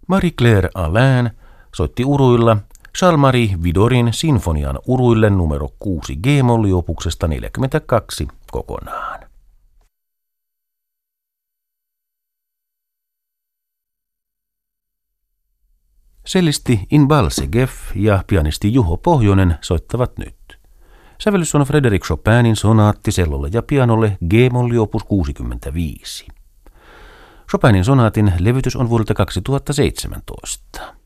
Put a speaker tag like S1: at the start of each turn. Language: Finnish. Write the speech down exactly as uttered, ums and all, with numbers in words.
S1: Marie-Claire Alain soitti uruilla Charles-Marie Widorin sinfonian uruille numero kuusi G-molliopuksesta neljäkymmentäkaksi kokonaan. Cellisti Inbal Segev ja pianisti Juho Pohjonen soittavat nyt. Sävellys on Frédéric Chopinin sonaatti cellolle ja pianolle G-molliopus kuusikymmentäviisi. Chopinin sonaatin levytys on vuodelta kaksituhattaseitsemäntoista.